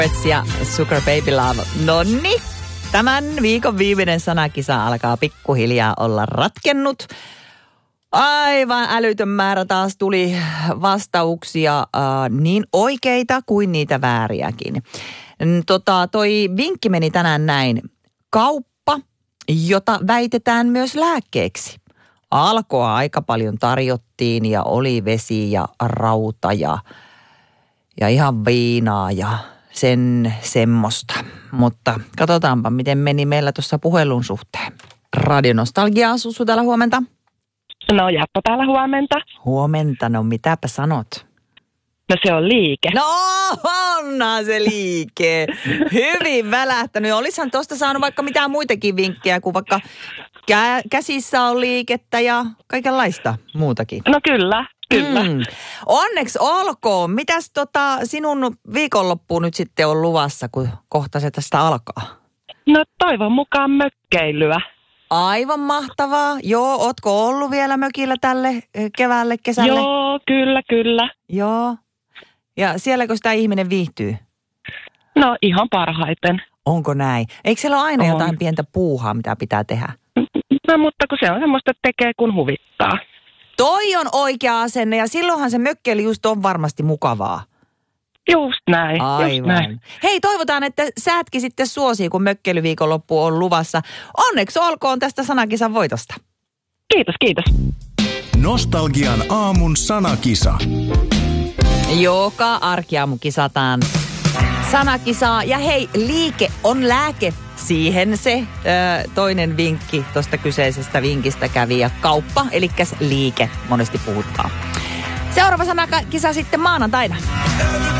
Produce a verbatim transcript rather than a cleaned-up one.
ja Sugar Baby Love. Nonni, tämän viikon viimeinen sanakisa alkaa pikkuhiljaa olla ratkennut. Aivan älytön määrä taas tuli vastauksia, äh, niin oikeita kuin niitä vääriäkin. Tota, toi vinkki meni tänään näin. Kauppa, jota väitetään myös lääkkeeksi. Alkoa aika paljon tarjottiin ja oli vesi ja rauta ja, ja ihan viinaa ja sen semmoista. Mutta katsotaanpa, miten meni meillä tuossa puhelun suhteen. Radio Nostalgia, Susu täällä huomenta. No Jappa täällä huomenta. Huomenta, no mitäpä sanot? No se on liike. No onhan se liike. Hyvin välähtänyt. Olishan tuosta saanut vaikka mitään muitakin vinkkejä, kuin vaikka kä- käsissä on liikettä ja kaikenlaista muutakin. No kyllä, kyllä. Mm. Onneksi olkoon. Mitäs tota sinun viikonloppuun nyt sitten on luvassa, kun kohta se tästä alkaa? No toivon mukaan mökkeilyä. Aivan mahtavaa. Joo, ootko ollut vielä mökillä tälle keväälle, kesälle? Joo, kyllä, kyllä. Joo. Ja sielläkö sitä ihminen viihtyy? No ihan parhaiten. Onko näin? Eikö siellä ole aina on. jotain pientä puuhaa, mitä pitää tehdä? No mutta kun se on semmoista, että tekee kun huvittaa. Toi on oikea asenne ja silloinhan se mökkeily just on varmasti mukavaa. Just näin, Aivan. just näin. Hei, toivotaan, että säätkin sitten suosii, kun mökkeilyviikonloppu on luvassa. Onneksi olkoon tästä sanakisan voitosta. Kiitos, kiitos. Nostalgian aamun sanakisa. Joka arkiaamu kisataan sanakisaa. Ja hei, liike on lääke. Siihen se ö, toinen vinkki tuosta kyseisestä vinkistä kävi. Ja kauppa, eli liike, monesti puhutaan. Seuraava sanakisa sitten maanantaina.